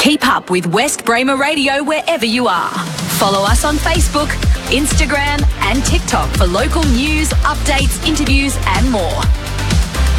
Keep up with West Bramer Radio wherever you are. Follow us on Facebook, Instagram and TikTok for local news, updates, interviews and more.